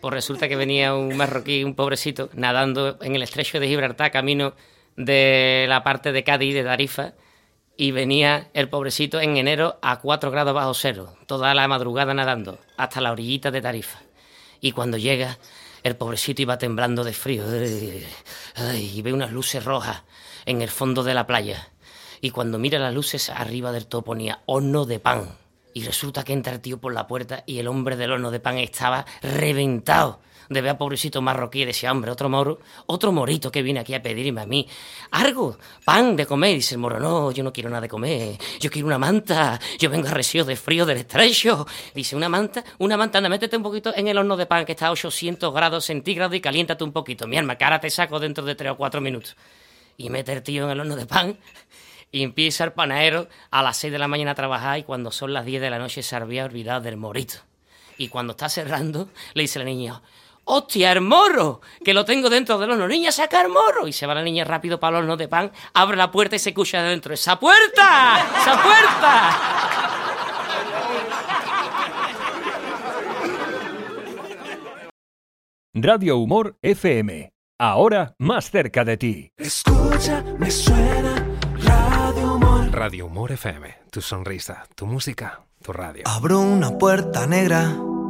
Pues resulta que venía un marroquí, un pobrecito, nadando en el estrecho de Gibraltar, camino de la parte de Cádiz, de Tarifa, y venía el pobrecito en enero a 4 grados bajo cero, toda la madrugada nadando, hasta la orillita de Tarifa. Y cuando llega, el pobrecito iba temblando de frío. Y ve unas luces rojas en el fondo de la playa. Y cuando mira las luces, arriba del todo ponía horno de pan. Y resulta que entra el tío por la puerta y el hombre del horno de pan estaba reventado de ver a pobrecito marroquí y decía, hombre, otro morito que viene aquí a pedirme a mí algo, pan de comer. Y dice el moro, no, yo no quiero nada de comer, yo quiero una manta, yo vengo arrecido de frío del estrecho. Dice, una manta, anda, métete un poquito en el horno de pan que está a 800 grados centígrados y caliéntate un poquito. Mi alma, que ahora te saco dentro de 3 o 4 minutos. Y mete el tío en el horno de pan y empieza el panadero a las 6 de la mañana a trabajar, y cuando son las 10 de la noche se había olvidado del morito. Y cuando está cerrando, le dice la niña, ¡hostia, el morro! Que lo tengo dentro del horno. ¡Niña, saca el morro! Y se va la niña rápido para el horno de pan, abre la puerta y se escucha de dentro, ¡esa puerta! ¡Esa puerta! Radio Humor FM. Ahora más cerca de ti. Escucha, me suena Radio Humor. Radio Humor FM. Tu sonrisa, tu música, tu radio. Abro una puerta negra